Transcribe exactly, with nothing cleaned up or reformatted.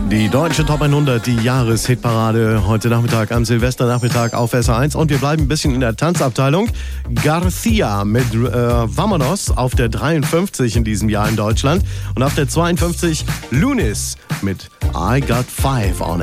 Die deutsche Top hundert, die Jahreshitparade heute Nachmittag am Silvesternachmittag auf S R eins. Und wir bleiben ein bisschen in der Tanzabteilung. Garcia mit äh, Vamonos auf der dreiundfünfzig in diesem Jahr in Deutschland. Und auf der zweiundfünfzig Lunis mit I Got Five on It.